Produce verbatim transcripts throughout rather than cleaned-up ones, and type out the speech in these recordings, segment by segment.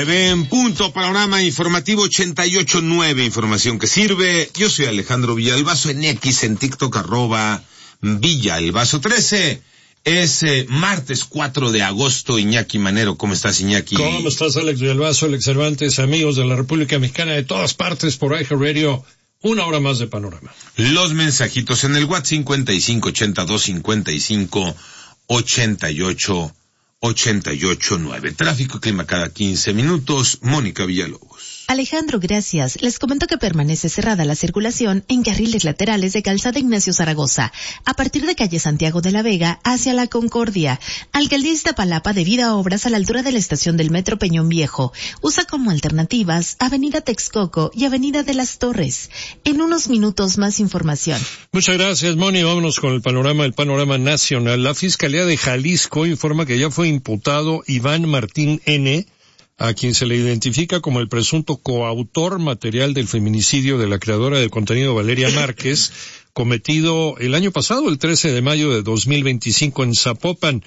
Nueve en punto, panorama informativo ochenta y ocho nueve, información que sirve. Yo soy Alejandro Villalbazo, en X, en TikTok, arroba Villalbazo trece. Es eh, martes cuatro de agosto. Iñaki Manero, ¿cómo estás, Iñaki? ¿Cómo estás, Alex Villalbazo, Alex Cervantes, amigos de la República Mexicana de todas partes por iHeartRadio? Una hora más de panorama. Los mensajitos en el WhatsApp cincuenta y cinco ochenta y dos cincuenta y cinco ochenta y ocho ochenta y ocho nueve. Tráfico, clima cada quince minutos. Mónica Villalobos. Alejandro, gracias. Les comento que permanece cerrada la circulación en carriles laterales de Calzada Ignacio Zaragoza, a partir de calle Santiago de la Vega hacia la Concordia. Alcaldía Iztapalapa, debido a obras a la altura de la estación del Metro Peñón Viejo. Usa como alternativas Avenida Texcoco y Avenida de las Torres. En unos minutos más información. Muchas gracias, Moni. Vámonos con el panorama, el panorama nacional. La Fiscalía de Jalisco informa que ya fue imputado Iván Martín N., a quien se le identifica como el presunto coautor material del feminicidio de la creadora de contenido Valeria Márquez, cometido el año pasado, el trece de mayo de dos mil veinticinco en Zapopan.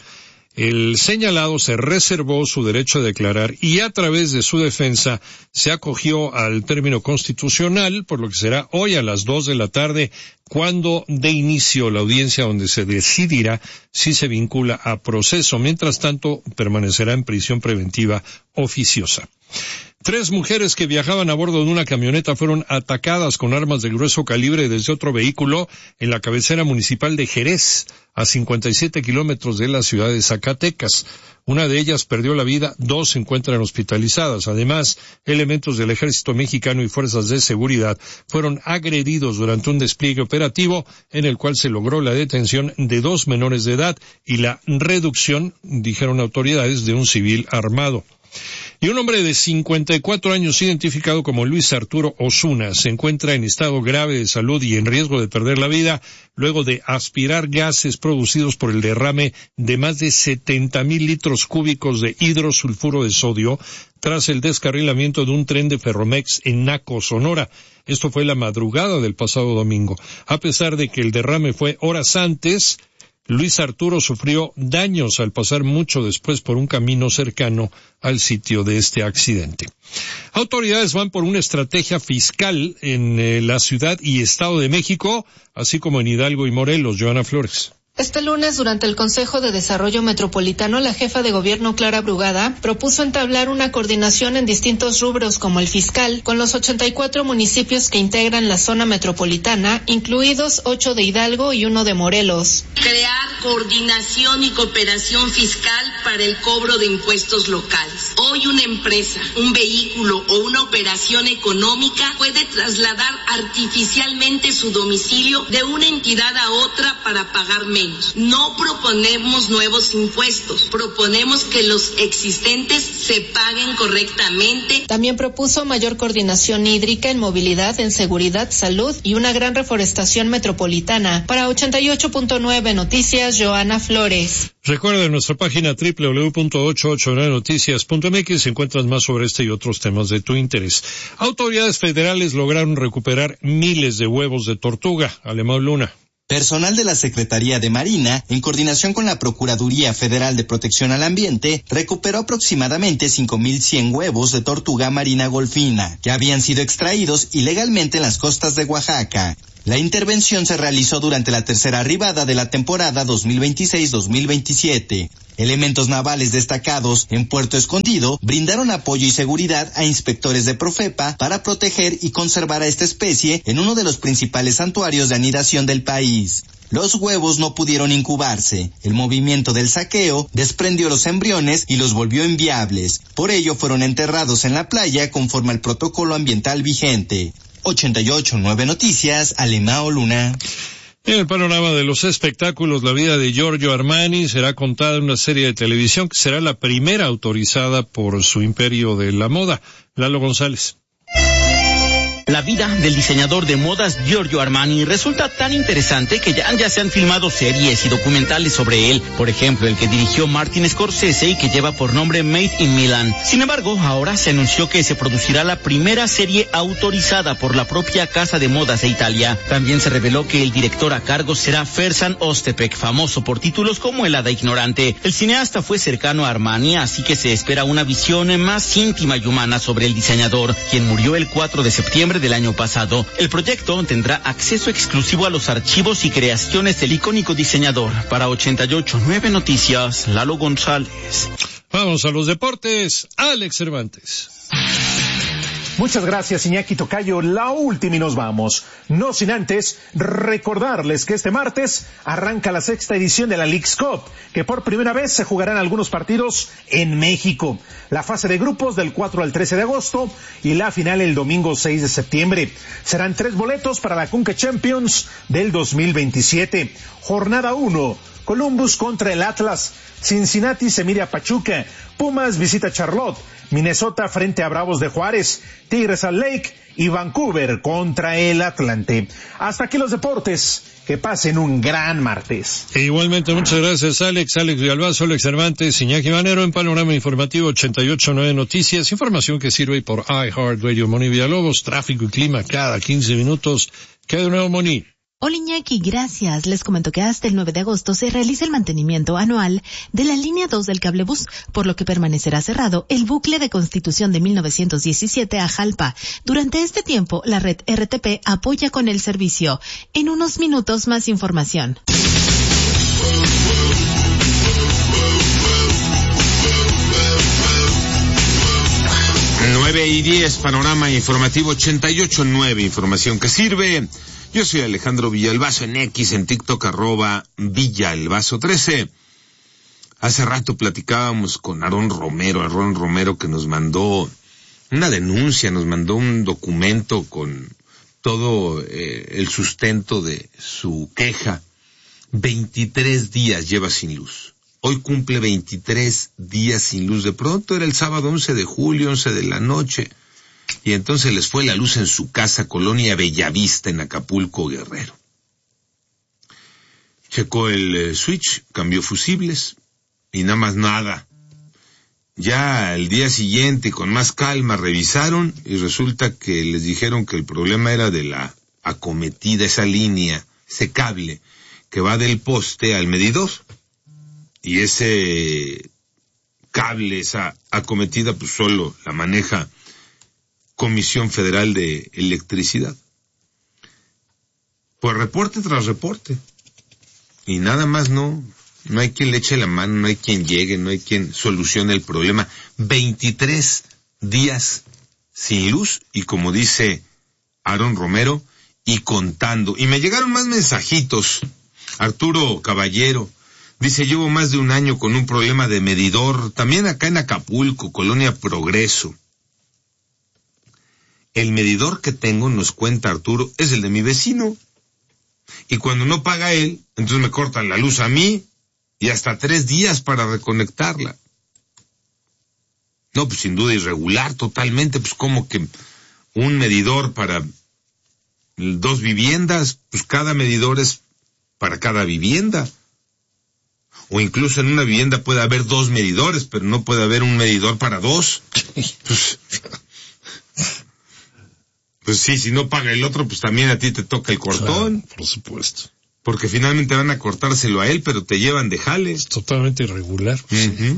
El señalado se reservó su derecho a declarar y a través de su defensa se acogió al término constitucional, por lo que será hoy a las dos de la tarde cuando dé inicio la audiencia donde se decidirá si se vincula a proceso. Mientras tanto, permanecerá en prisión preventiva oficiosa. Tres mujeres que viajaban a bordo de una camioneta fueron atacadas con armas de grueso calibre desde otro vehículo en la cabecera municipal de Jerez, a cincuenta y siete kilómetros de la ciudad de Zacatecas. Una de ellas perdió la vida, dos se encuentran hospitalizadas. Además, elementos del Ejército Mexicano y fuerzas de seguridad fueron agredidos durante un despliegue operativo en el cual se logró la detención de dos menores de edad y la reducción, dijeron autoridades, de un civil armado. Y un hombre de cincuenta y cuatro años, identificado como Luis Arturo Osuna, se encuentra en estado grave de salud y en riesgo de perder la vida luego de aspirar gases producidos por el derrame de más de setenta mil litros cúbicos de hidrosulfuro de sodio tras el descarrilamiento de un tren de Ferromex en Naco, Sonora. Esto fue la madrugada del pasado domingo. A pesar de que el derrame fue horas antes, Luis Arturo sufrió daños al pasar mucho después por un camino cercano al sitio de este accidente. Autoridades van por una estrategia fiscal en eh, la Ciudad y Estado de México, así como en Hidalgo y Morelos. Joana Flores. Este lunes, durante el Consejo de Desarrollo Metropolitano, la jefa de gobierno, Clara Brugada, propuso entablar una coordinación en distintos rubros como el fiscal, con los ochenta y cuatro municipios que integran la zona metropolitana, incluidos ocho de Hidalgo y uno de Morelos. Crear coordinación y cooperación fiscal para el cobro de impuestos locales. Hoy una empresa, un vehículo o una operación económica puede trasladar artificialmente su domicilio de una entidad a otra para pagar menos. No proponemos nuevos impuestos, proponemos que los existentes se paguen correctamente. También propuso mayor coordinación hídrica en movilidad, en seguridad, salud y una gran reforestación metropolitana. Para ochenta y ocho punto nueve Noticias, Joana Flores. Recuerda, en nuestra página doble u doble u doble u punto ochocientos ochenta y nueve noticias punto m x encuentras más sobre este y otros temas de tu interés. Autoridades federales lograron recuperar miles de huevos de tortuga. Alemão Luna. Personal de la Secretaría de Marina, en coordinación con la Procuraduría Federal de Protección al Ambiente, recuperó aproximadamente cinco mil cien huevos de tortuga marina golfina, que habían sido extraídos ilegalmente en las costas de Oaxaca. La intervención se realizó durante la tercera arribada de la temporada dos mil veintiséis dos mil veintisiete. Elementos navales destacados en Puerto Escondido brindaron apoyo y seguridad a inspectores de Profepa para proteger y conservar a esta especie en uno de los principales santuarios de anidación del país. Los huevos no pudieron incubarse. El movimiento del saqueo desprendió los embriones y los volvió inviables. Por ello fueron enterrados en la playa conforme al protocolo ambiental vigente. ochenta y ocho punto nueve Noticias, Alemão Luna. En el panorama de los espectáculos, la vida de Giorgio Armani será contada en una serie de televisión que será la primera autorizada por su imperio de la moda. Lalo González. La vida del diseñador de modas Giorgio Armani resulta tan interesante que ya, ya se han filmado series y documentales sobre él. Por ejemplo, el que dirigió Martin Scorsese y que lleva por nombre Made in Milan. Sin embargo, ahora se anunció que se producirá la primera serie autorizada por la propia casa de modas de Italia. También se reveló que el director a cargo será Ferzan Öztürk, famoso por títulos como El hada ignorante. El cineasta fue cercano a Armani, así que se espera una visión más íntima y humana sobre el diseñador, quien murió el cuatro de septiembre del año pasado. El proyecto tendrá acceso exclusivo a los archivos y creaciones del icónico diseñador. Para ochenta y ocho punto nueve Noticias, Lalo González. Vamos a los deportes. Alex Cervantes. Muchas gracias, Iñaki Tocayo. La última y nos vamos. No sin antes recordarles que este martes arranca la sexta edición de la Leagues Cup, que por primera vez se jugarán algunos partidos en México. La fase de grupos del cuatro al trece de agosto y la final el domingo seis de septiembre. Serán tres boletos para la Conca Champions del dos mil veintisiete. Jornada uno. Columbus contra el Atlas. Cincinnati se mide a Pachuca. Pumas visita Charlotte. Minnesota frente a Bravos de Juárez, Tigres Salt Lake y Vancouver contra el Atlante. Hasta aquí los deportes. Que pasen un gran martes. E igualmente, muchas gracias, Alex. Alex Villalbazo, Alex Cervantes, Iñaki Manero en Panorama Informativo ochenta y ocho punto nueve Noticias. Información que sirve por iHeartRadio. Moni Villalobos, tráfico y clima cada quince minutos. ¿Qué de nuevo, Moni? Hola Iñaki, gracias. Les comento que hasta el nueve de agosto se realiza el mantenimiento anual de la línea dos del cablebús, por lo que permanecerá cerrado el bucle de Constitución de mil novecientos diecisiete a Jalpa. Durante este tiempo, la red R T P apoya con el servicio. En unos minutos más información. nueve y diez, Panorama Informativo ochenta y ocho punto nueve, información que sirve. Yo soy Alejandro Villalbazo en X, en TikTok, arroba Villalbazo trece. Hace rato platicábamos con Aarón Romero, Aarón Romero que nos mandó una denuncia, nos mandó un documento con todo eh, el sustento de su queja. veintitrés días lleva sin luz. Hoy cumple veintitrés días sin luz. De pronto era el sábado once de julio, once de la noche. Y entonces les fue la luz en su casa, Colonia Bellavista, en Acapulco, Guerrero. Checó el eh, switch, cambió fusibles y nada más nada. Ya al día siguiente, con más calma, revisaron y resulta que les dijeron que el problema era de la acometida, esa línea, ese cable que va del poste al medidor. Y ese cable, esa acometida, pues solo la maneja Comisión Federal de Electricidad. Pues reporte tras reporte. Y nada más no, no hay quien le eche la mano, no hay quien llegue, no hay quien solucione el problema. veintitrés días sin luz y como dice Aarón Romero, y contando. Y me llegaron más mensajitos. Arturo Caballero dice, llevo más de un año con un problema de medidor, también acá en Acapulco, Colonia Progreso. El medidor que tengo, nos cuenta Arturo, es el de mi vecino. Y cuando no paga él, entonces me cortan la luz a mí y hasta tres días para reconectarla. No, pues sin duda irregular totalmente, pues como que un medidor para dos viviendas, pues cada medidor es para cada vivienda. O incluso en una vivienda puede haber dos medidores, pero no puede haber un medidor para dos. Pues, pues sí, si no paga el otro, pues también a ti te toca el cortón. Claro, por supuesto. Porque finalmente van a cortárselo a él, pero te llevan de jale. Es totalmente irregular. Uh-huh.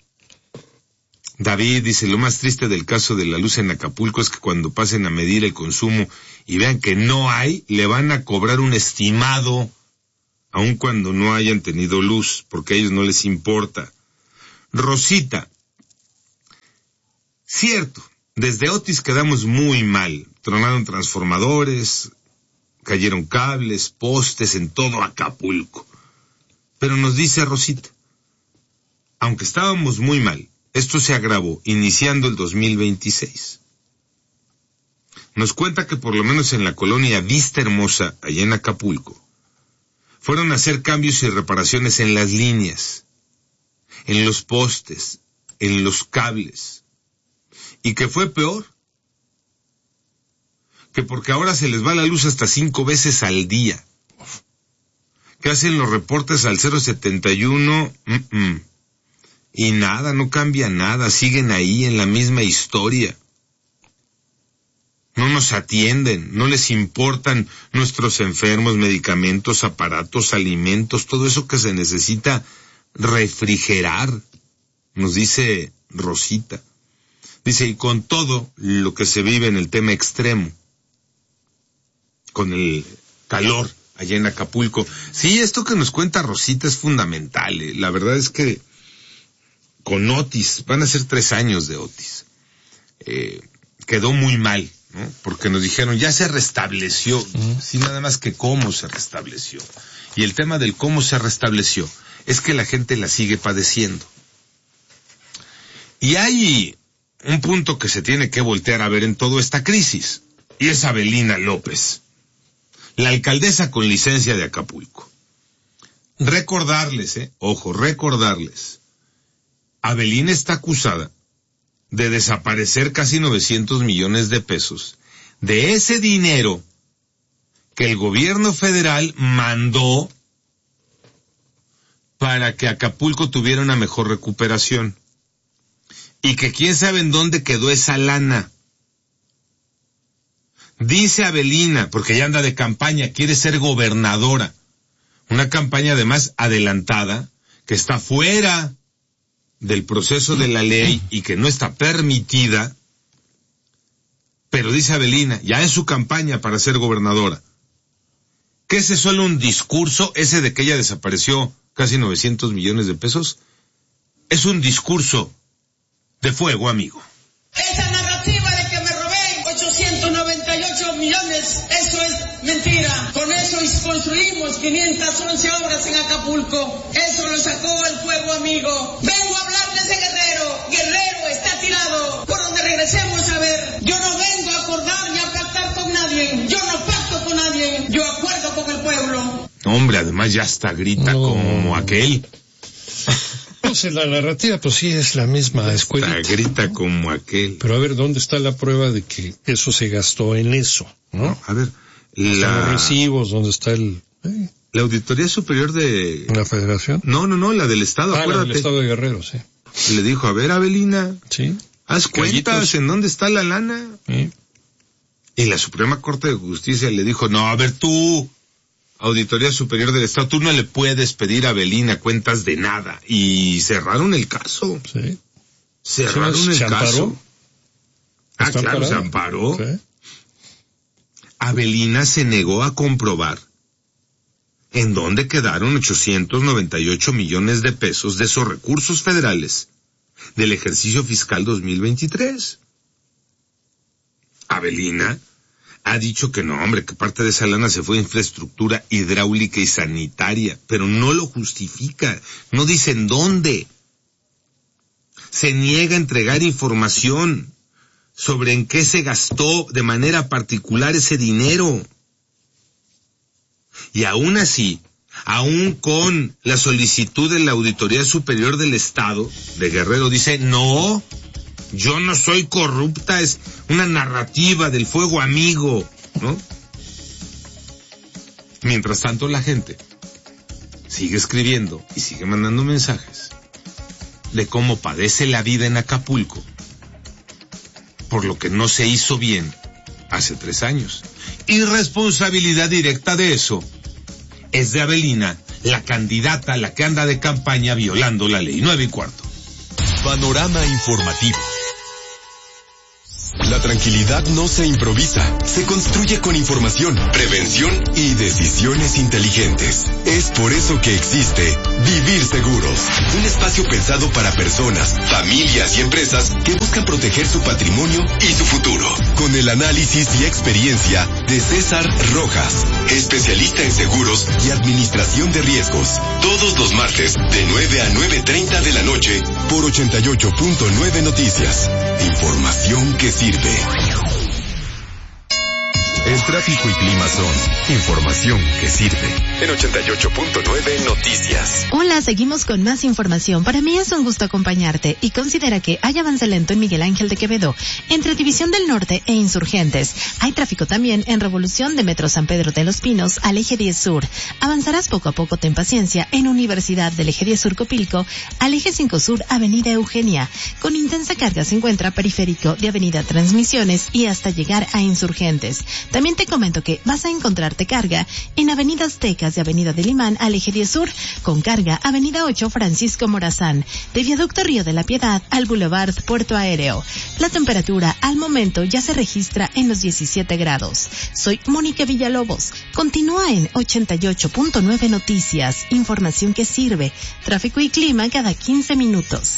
David dice, lo más triste del caso de la luz en Acapulco es que cuando pasen a medir el consumo y vean que no hay, le van a cobrar un estimado, aun cuando no hayan tenido luz, porque a ellos no les importa. Rosita, cierto, desde Otis quedamos muy mal. Tronaron transformadores, cayeron cables, postes en todo Acapulco. Pero nos dice Rosita, aunque estábamos muy mal, esto se agravó iniciando el dos mil veintiséis. Nos cuenta que por lo menos en la colonia Vista Hermosa, allá en Acapulco, fueron a hacer cambios y reparaciones en las líneas, en los postes, en los cables. Y que fue peor, que porque ahora se les va la luz hasta cinco veces al día. ¿Qué hacen los reportes al cero setenta y uno? Mm-mm. Y nada, no cambia nada, siguen ahí en la misma historia. No nos atienden, no les importan nuestros enfermos, medicamentos, aparatos, alimentos, todo eso que se necesita refrigerar, nos dice Rosita. Dice, y con todo lo que se vive en el tema extremo, con el calor allá en Acapulco. Sí, esto que nos cuenta Rosita es fundamental. Eh. La verdad es que con Otis, van a ser tres años de Otis, eh, quedó muy mal, ¿no? Porque nos dijeron, ya se restableció, uh-huh. Sí, nada más que cómo se restableció. Y el tema del cómo se restableció es que la gente la sigue padeciendo. Y hay un punto que se tiene que voltear a ver en toda esta crisis, y es Avelina López, la alcaldesa con licencia de Acapulco. Recordarles, eh, ojo, recordarles, Avelina está acusada de desaparecer casi novecientos millones de pesos de ese dinero que el gobierno federal mandó para que Acapulco tuviera una mejor recuperación. Y que quién sabe en dónde quedó esa lana. Dice Avelina, porque ya anda de campaña, quiere ser gobernadora. Una campaña además adelantada, que está fuera del proceso de la ley y que no está permitida. Pero dice Avelina, ya es su campaña para ser gobernadora. ¿Que ese es solo un discurso, ese de que ella desapareció casi novecientos millones de pesos? Es un discurso de fuego, amigo. Esa narrativa de que me robé ochocientos noventa y ocho millones, eso es mentira. Con eso construimos quinientas once obras en Acapulco. Eso lo sacó el fuego, amigo. Vengo a hablarles de Guerrero. Guerrero está tirado. Por donde regresemos a ver. Yo no vengo a acordar ni a pactar con nadie. Yo no pacto con nadie. Yo acuerdo con el pueblo. Hombre, además ya hasta grita no. como aquel. Entonces la narrativa pues sí es la misma escuela. Grita como aquel. Pero a ver, ¿dónde está la prueba de que eso se gastó en eso? ¿No? no a ver, la... los recibos, ¿dónde está el...? Eh. La Auditoría Superior de... ¿La Federación? No, no, no, la del Estado, ah, acuérdate. la del Estado de Guerrero, sí. Le dijo, a ver, Avelina, sí. haz cuentas Callitos. En dónde está la lana. Sí. Y la Suprema Corte de Justicia le dijo, no, a ver tú... Auditoría Superior del Estado, tú no le puedes pedir a Avelina cuentas de nada. Y cerraron el caso. Sí. Cerraron ¿Se, el se caso. Amparó? Ah, claro, amparado? Se amparó. Sí. Avelina se negó a comprobar en dónde quedaron ochocientos noventa y ocho millones de pesos de esos recursos federales del ejercicio fiscal dos mil veintitrés. Avelina ha dicho que no, hombre, que parte de esa lana se fue a infraestructura hidráulica y sanitaria, pero no lo justifica, no dicen dónde. Se niega a entregar información sobre en qué se gastó de manera particular ese dinero. Y aún así, aún con la solicitud de la Auditoría Superior del Estado de Guerrero, dice, no, yo no soy corrupta, es una narrativa del fuego amigo, ¿no? Mientras tanto la gente sigue escribiendo y sigue mandando mensajes de cómo padece la vida en Acapulco por lo que no se hizo bien hace tres años. Y responsabilidad directa de eso es de Avelina, la candidata, la que anda de campaña violando la ley. Nueve y cuarto. Panorama informativo. La tranquilidad no se improvisa, se construye con información, prevención y decisiones inteligentes. Es por eso que existe Vivir Seguros, un espacio pensado para personas, familias y empresas que buscan proteger su patrimonio y su futuro. Con el análisis y experiencia de César Rojas, especialista en seguros y administración de riesgos. Todos los martes de nueve a nueve treinta de la noche por ochenta y ocho punto nueve Noticias. Información que sirve. El tráfico y clima son información que sirve. en ochenta y ocho punto nueve Noticias. Hola, seguimos con más información. Para mí es un gusto acompañarte y considera que hay avance lento en Miguel Ángel de Quevedo, entre División del Norte e Insurgentes. Hay tráfico también en Revolución de Metro San Pedro de los Pinos al Eje diez Sur. Avanzarás poco a poco, ten paciencia, en Universidad del Eje diez Sur Copilco al Eje cinco Sur Avenida Eugenia. Con intensa carga se encuentra Periférico de Avenida Transmisiones y hasta llegar a Insurgentes. También te comento que vas a encontrarte carga en Avenida Aztecas de Avenida del Imán al Eje diez Sur, con carga Avenida ocho Francisco Morazán, de Viaducto Río de la Piedad al Boulevard Puerto Aéreo. La temperatura al momento ya se registra en los diecisiete grados. Soy Mónica Villalobos. Continúa en ochenta y ocho punto nueve Noticias, información que sirve. Tráfico y clima cada quince minutos.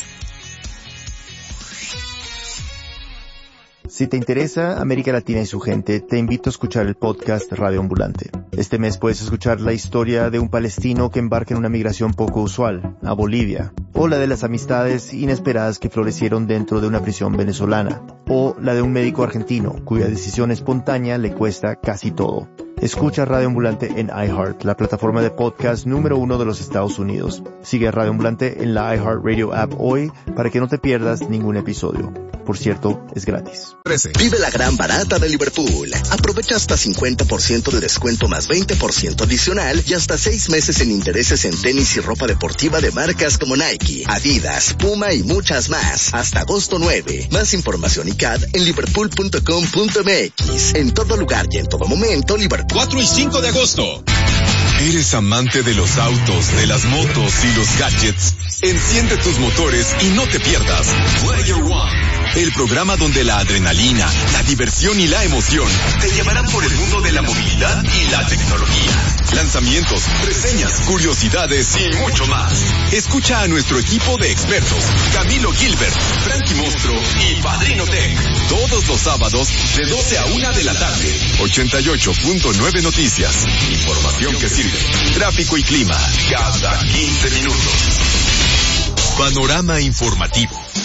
Si te interesa América Latina y su gente, te invito a escuchar el podcast Radio Ambulante. Este mes puedes escuchar la historia de un palestino que embarca en una migración poco usual, a Bolivia, o la de las amistades inesperadas que florecieron dentro de una prisión venezolana, o la de un médico argentino cuya decisión espontánea le cuesta casi todo. Escucha Radio Ambulante en iHeart, la plataforma de podcast número uno de los Estados Unidos. Sigue a Radio Ambulante en la iHeartRadio app hoy para que no te pierdas ningún episodio. Por cierto, es gratis. Vive la gran barata de Liverpool. Aprovecha hasta cincuenta por ciento de descuento más veinte por ciento adicional y hasta seis meses en intereses en tenis y ropa deportiva de marcas como Nike, Adidas, Puma y muchas más. Hasta agosto nueve. Más información y C A D en liverpool punto com punto m x. En todo lugar y en todo momento, Liverpool. cuatro y cinco de agosto. ¿Eres amante de los autos, de las motos y los gadgets? Enciende tus motores y no te pierdas Player One. El programa donde la adrenalina, la diversión y la emoción te llevarán por el mundo de la movilidad y la tecnología. Lanzamientos, reseñas, curiosidades y mucho más. Escucha a nuestro equipo de expertos, Camilo Gilbert, Frankie Mostro y Padrino Tech. Todos los sábados de doce a una de la tarde. ochenta y ocho punto nueve Noticias. Información que sirve. Tráfico y clima cada quince minutos. Panorama informativo.